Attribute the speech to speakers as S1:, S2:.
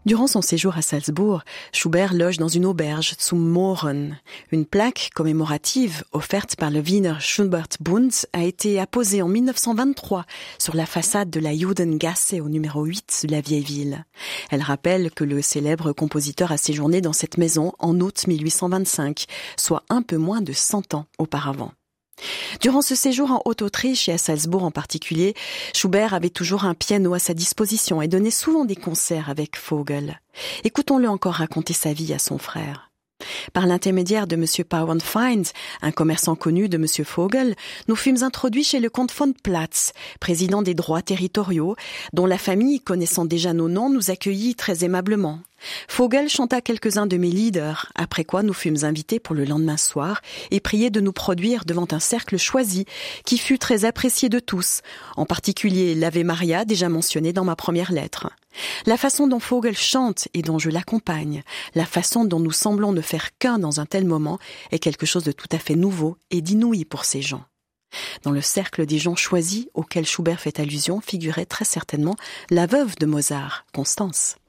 S1: Durant son séjour à Salzbourg, Schubert loge dans une auberge zum Mohren. Une plaque commémorative offerte par le Wiener Schubert-Bund a été apposée en 1923 sur la façade de la Judengasse au numéro 8 de la vieille ville. Elle rappelle que le célèbre compositeur a séjourné dans cette maison en août 1825, soit un peu moins de 100 ans auparavant. Durant ce séjour en Haute-Autriche et à Salzbourg en particulier, Schubert avait toujours un piano à sa disposition et donnait souvent des concerts avec Vogl. Écoutons-le encore raconter sa vie à son frère. Par l'intermédiaire de M. Bauernfeind, un commerçant connu de M. Vogl, nous fûmes introduits chez le comte von Platz, président des droits territoriaux, dont la famille, connaissant déjà nos noms, nous accueillit très aimablement. Vogl chanta quelques-uns de mes lieder, après quoi nous fûmes invités pour le lendemain soir et priés de nous produire devant un cercle choisi qui fut très apprécié de tous, en particulier l'Ave Maria déjà mentionné dans ma première lettre. La façon dont Vogl chante et dont je l'accompagne, la façon dont nous semblons ne faire qu'un dans un tel moment est quelque chose de tout à fait nouveau et d'inouï pour ces gens. Dans le cercle des gens choisis auxquels Schubert fait allusion figurait très certainement la veuve de Mozart, Constance.